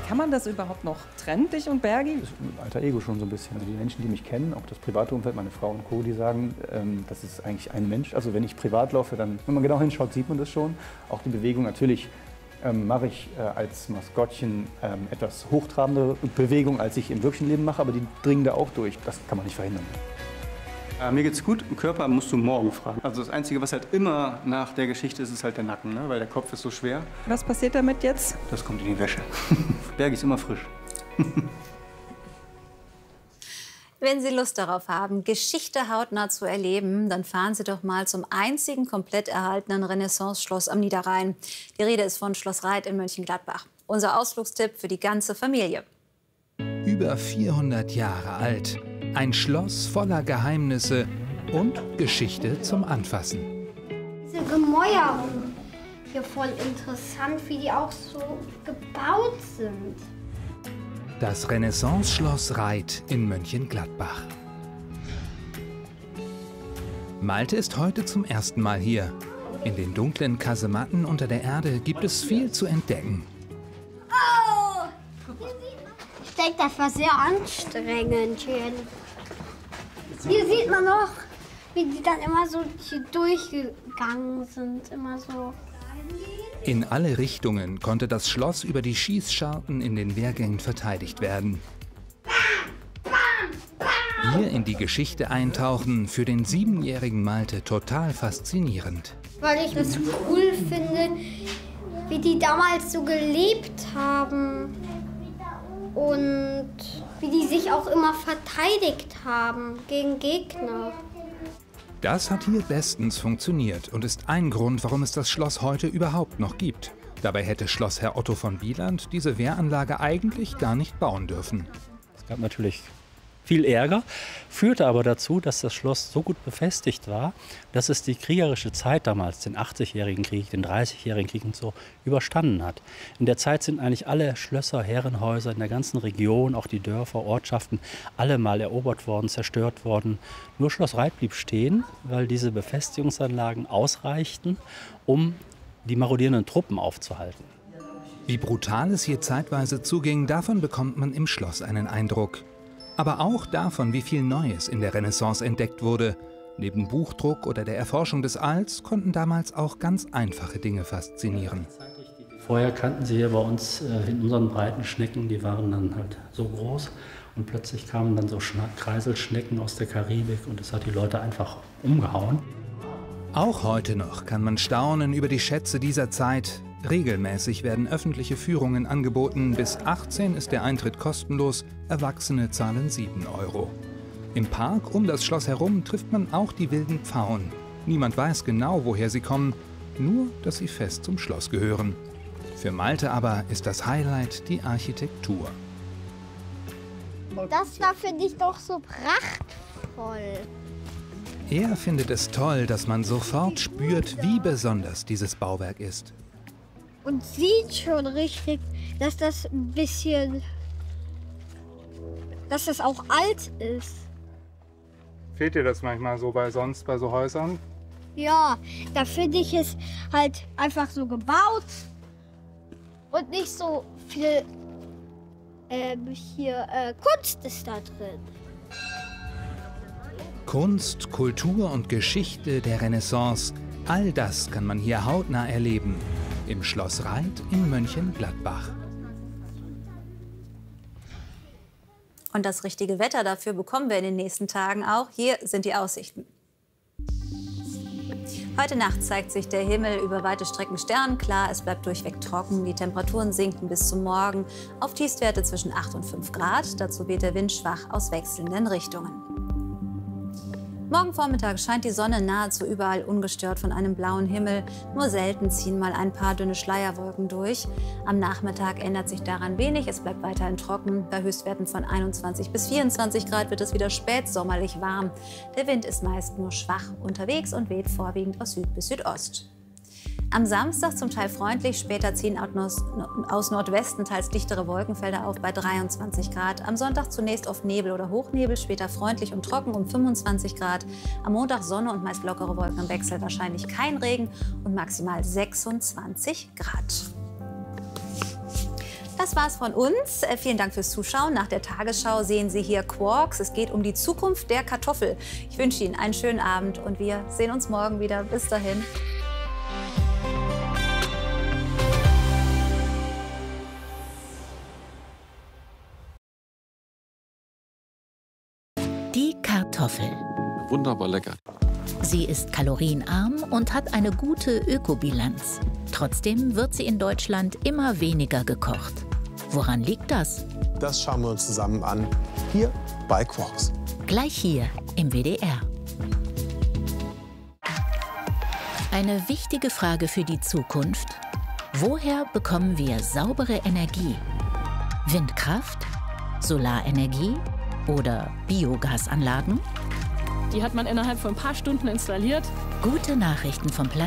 Kann man das überhaupt noch trennen, dich und Bergi? Das ist ein alter Ego schon so ein bisschen. Die Menschen, die mich kennen, auch das private Umfeld, meine Frau und Co., die sagen, das ist eigentlich ein Mensch. Also wenn ich privat laufe, dann, wenn man genau hinschaut, sieht man das schon. Auch die Bewegung, natürlich mache ich als Maskottchen etwas hochtrabende Bewegung, als ich im wirklichen Leben mache, aber die dringen da auch durch. Das kann man nicht verhindern. Mir geht's gut, im Körper musst du morgen fragen. Also das Einzige, was halt immer nach der Geschichte ist, ist halt der Nacken, ne? Weil der Kopf ist so schwer. Was passiert damit jetzt? Das kommt in die Wäsche. Bergi ist immer frisch. Wenn Sie Lust darauf haben, Geschichte hautnah zu erleben, dann fahren Sie doch mal zum einzigen komplett erhaltenen Renaissance-Schloss am Niederrhein. Die Rede ist von Schloss Reit in Mönchengladbach. Unser Ausflugstipp für die ganze Familie. Über 400 Jahre alt. Ein Schloss voller Geheimnisse und Geschichte zum Anfassen. Diese Gemäuer hier voll interessant, wie die auch so gebaut sind. Das Renaissance-Schloss Reit in Mönchengladbach. Malte ist heute zum ersten Mal hier. In den dunklen Kasematten unter der Erde gibt es viel zu entdecken. Oh! Ich denke, das war sehr anstrengend hier. Hier sieht man noch, wie die dann immer so hier durchgegangen sind. Immer so. In alle Richtungen konnte das Schloss über die Schießscharten in den Wehrgängen verteidigt werden. Hier in die Geschichte eintauchen, für den 7-jährigen Malte total faszinierend. Weil ich das cool finde, wie die damals so gelebt haben und wie die sich auch immer verteidigt haben gegen Gegner. Das hat hier bestens funktioniert und ist ein Grund, warum es das Schloss heute überhaupt noch gibt. Dabei hätte Schlossherr Otto von Wieland diese Wehranlage eigentlich gar nicht bauen dürfen. Es gab natürlich viel Ärger, führte aber dazu, dass das Schloss so gut befestigt war, dass es die kriegerische Zeit damals, den 80-jährigen Krieg, den 30-jährigen Krieg und so, überstanden hat. In der Zeit sind eigentlich alle Schlösser, Herrenhäuser in der ganzen Region, auch die Dörfer, Ortschaften, alle mal erobert worden, zerstört worden. Nur Schloss Reit blieb stehen, weil diese Befestigungsanlagen ausreichten, um die marodierenden Truppen aufzuhalten. Wie brutal es hier zeitweise zuging, davon bekommt man im Schloss einen Eindruck. Aber auch davon, wie viel Neues in der Renaissance entdeckt wurde. Neben Buchdruck oder der Erforschung des Alls konnten damals auch ganz einfache Dinge faszinieren. Vorher kannten Sie hier bei uns in unseren breiten Schnecken, die waren dann halt so groß. Und plötzlich kamen dann so Kreiselschnecken aus der Karibik und das hat die Leute einfach umgehauen. Auch heute noch kann man staunen über die Schätze dieser Zeit. Regelmäßig werden öffentliche Führungen angeboten. Bis 18 ist der Eintritt kostenlos, Erwachsene zahlen 7 €. Im Park um das Schloss herum trifft man auch die wilden Pfauen. Niemand weiß genau, woher sie kommen, nur dass sie fest zum Schloss gehören. Für Malte aber ist das Highlight die Architektur. Das war für dich doch so prachtvoll. Er findet es toll, dass man sofort spürt, wie besonders dieses Bauwerk ist. Und sieht schon richtig, dass das ein bisschen, dass das auch alt ist. Fehlt dir das manchmal so bei so Häusern? Ja, da finde ich es halt einfach so gebaut und nicht so viel Kunst ist da drin. Kunst, Kultur und Geschichte der Renaissance, all das kann man hier hautnah erleben. Im Schloss Reit in Mönchengladbach. Und das richtige Wetter dafür bekommen wir in den nächsten Tagen auch. Hier sind die Aussichten. Heute Nacht zeigt sich der Himmel über weite Strecken sternklar. Es bleibt durchweg trocken. Die Temperaturen sinken bis zum Morgen auf Tiefstwerte zwischen 8 und 5 Grad. Dazu weht der Wind schwach aus wechselnden Richtungen. Morgen Vormittag scheint die Sonne nahezu überall ungestört von einem blauen Himmel. Nur selten ziehen mal ein paar dünne Schleierwolken durch. Am Nachmittag ändert sich daran wenig. Es bleibt weiterhin trocken. Bei Höchstwerten von 21 bis 24 Grad wird es wieder spätsommerlich warm. Der Wind ist meist nur schwach unterwegs und weht vorwiegend aus Süd bis Südost. Am Samstag zum Teil freundlich, später ziehen aus Nordwesten teils dichtere Wolkenfelder auf bei 23 Grad. Am Sonntag zunächst oft Nebel oder Hochnebel, später freundlich und trocken um 25 Grad. Am Montag Sonne und meist lockere Wolken im Wechsel, wahrscheinlich kein Regen und maximal 26 Grad. Das war's von uns. Vielen Dank fürs Zuschauen. Nach der Tagesschau sehen Sie hier Quarks. Es geht um die Zukunft der Kartoffel. Ich wünsche Ihnen einen schönen Abend und wir sehen uns morgen wieder. Bis dahin. Die Kartoffel. Wunderbar lecker. Sie ist kalorienarm und hat eine gute Ökobilanz. Trotzdem wird sie in Deutschland immer weniger gekocht. Woran liegt das? Das schauen wir uns zusammen an, hier bei Quarks. Gleich hier im WDR. Eine wichtige Frage für die Zukunft: Woher bekommen wir saubere Energie? Windkraft? Solarenergie? Oder Biogasanlagen? Die hat man innerhalb von ein paar Stunden installiert. Gute Nachrichten vom Planeten.